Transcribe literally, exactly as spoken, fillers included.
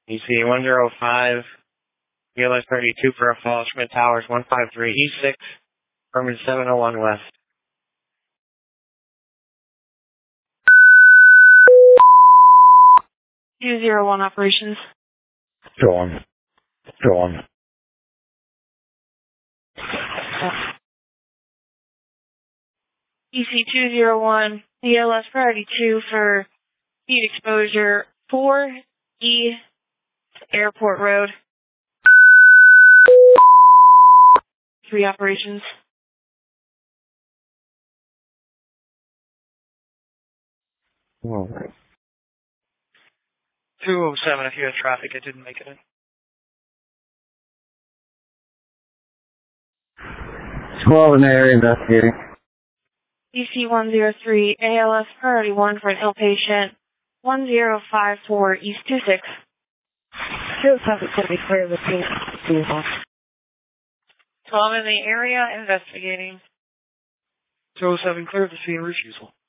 E C one zero five, E L S thirty-two for a fall, Schmidt Towers one five three E six, Berman seven oh one West. two zero one operations. Go on. Go on. E C two zero one, E L S priority two for heat exposure four E Airport Road. Three operations. All right. two oh seven, if you had traffic, it didn't make it in. twelve in the area investigating. E C one zero three, A L S priority one for an inpatient, one zero five four East two six. two oh seven, it's going to be clear of the scene. twelve in the area investigating. two oh seven, clear of the scene refusal.